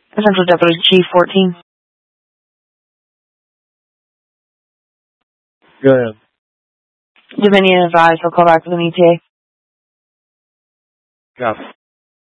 Central Deputy Chief 14. Go ahead. Dominion advised, he'll call back with an ETA. Copy.